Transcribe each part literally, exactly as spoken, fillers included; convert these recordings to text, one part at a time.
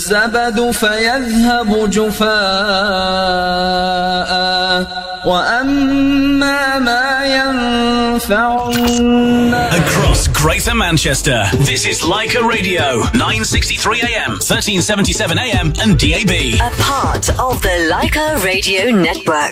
الزبد فيذهب جفاء وأما ما ينفع الناس. Across Greater Manchester, this is Leica Radio, nine sixty-three A M, thirteen seventy-seven A M and D A B. A part of the Leica Radio Network.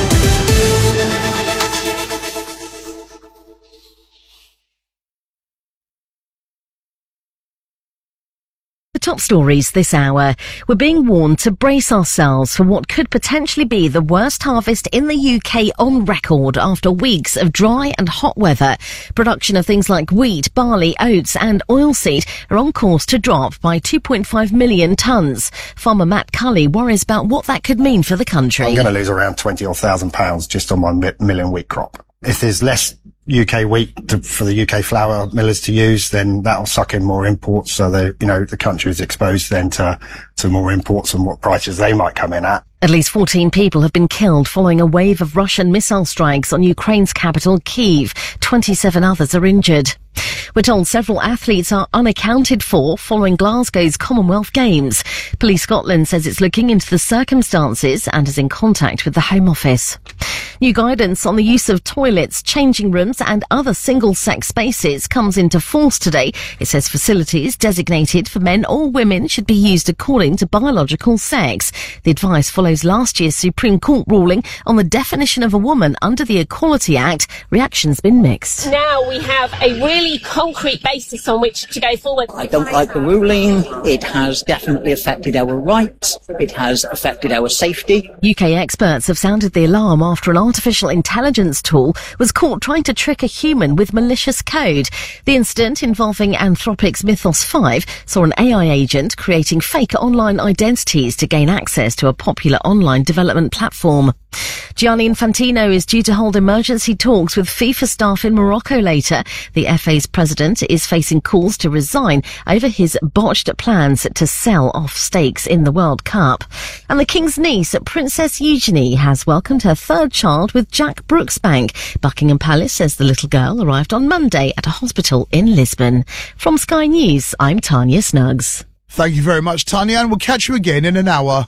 The top stories this hour. We're being warned to brace ourselves for what could potentially be the worst harvest in the U K on record after weeks of dry and hot weather. Production of things like wheat, barley, oats and oilseed are on course to drop by two point five million tonnes. Farmer Matt Cully worries about what that could mean for the country. I'm going to lose around twenty or thousand pounds just on my mi- million wheat crop. If there's less U K wheat to, for the U K flour millers to use, then that'll suck in more imports. So the, you know, the country is exposed then to, to more imports and what prices they might come in at. At least fourteen people have been killed following a wave of Russian missile strikes on Ukraine's capital, Kyiv. twenty-seven others are injured. We're told several athletes are unaccounted for following Glasgow's Commonwealth Games. Police Scotland says it's looking into the circumstances and is in contact with the Home Office. New guidance on the use of toilets, changing rooms and other single-sex spaces comes into force today. It says facilities designated for men or women should be used according to biological sex. The advice follows last year's Supreme Court ruling on the definition of a woman under the Equality Act. Reaction's been mixed. Now we have a really concrete basis on which to go forward. I don't like the ruling. It has definitely affected our rights. It has affected our safety. U K experts have sounded the alarm after an artificial intelligence tool was caught trying to trick a human with malicious code. The incident involving Anthropic's Mythos five saw an A I agent creating fake online identities to gain access to a popular online development platform. Gianni Infantino is due to hold emergency talks with FIFA staff in Morocco later. The F A's president is facing calls to resign over his botched plans to sell off stakes in the World Cup. And the King's niece, Princess Eugenie, has welcomed her third child with Jack Brooksbank. Buckingham Palace says the little girl arrived on Monday at a hospital in Lisbon. From Sky News, I'm Tanya Snuggs. Thank you very much, Tanya, and we'll catch you again in an hour.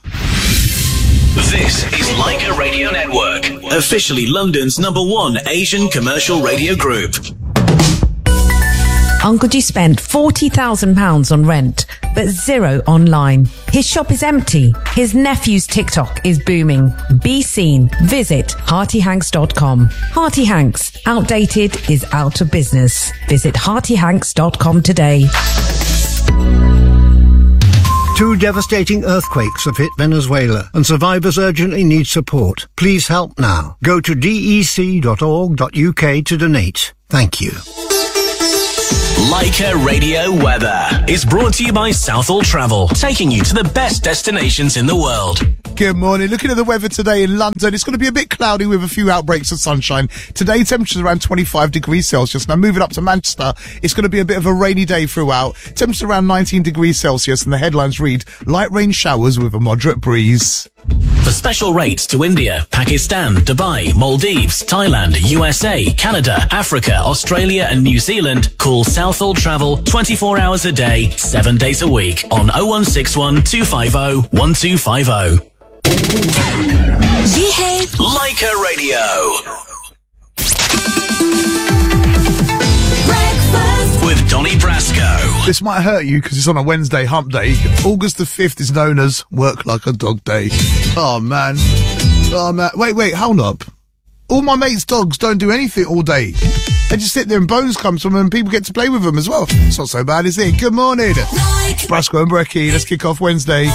This is Leica Radio Network, officially London's number one Asian commercial radio group. Uncle G spent forty thousand pounds on rent, but zero online. His shop is empty. His nephew's TikTok is booming. Be seen. Visit hearty hanks dot com. Hearty Hanks. Outdated is out of business. Visit hearty hanks dot com today. Two devastating earthquakes have hit Venezuela and survivors urgently need support. Please help now. Go to d e c dot org dot u k to donate. Thank you. Leica Radio Weather is brought to you by Southall Travel, taking you to the best destinations in the world. Good morning. Looking at the weather today in London, it's going to be a bit cloudy with a few outbreaks of sunshine. Today, temperatures around twenty-five degrees Celsius. Now, moving up to Manchester, it's going to be a bit of a rainy day throughout. Temperatures around nineteen degrees Celsius, and the headlines read, light rain showers with a moderate breeze. For special rates to India, Pakistan, Dubai, Maldives, Thailand, U S A, Canada, Africa, Australia and New Zealand, call Southall Travel twenty-four hours a day, seven days a week on oh one six one, two five oh, one two five oh. ये है Leica Radio. Breakfast With Donny Brasco. This might hurt you because it's on a Wednesday hump day. August the fifth is known as Work Like a Dog Day. Oh, man. Oh, man. Wait, wait, hold up. All my mates' dogs don't do anything all day. They just sit there and bones comes from them and people get to play with them as well. It's not so bad, is it? Good morning. Brasco and Brecky, let's kick off Wednesday.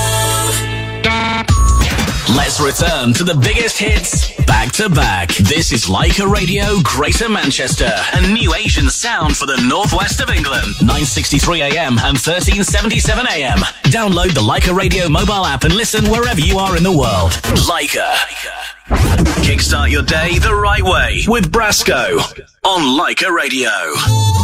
Let's return to the biggest hits back to back. This is Leica Radio Greater Manchester, a new Asian sound for the northwest of England. nine sixty-three A M and thirteen seventy-seven A M. Download the Leica Radio mobile app and listen wherever you are in the world. Leica. Kickstart your day the right way with Brasco on Leica Radio.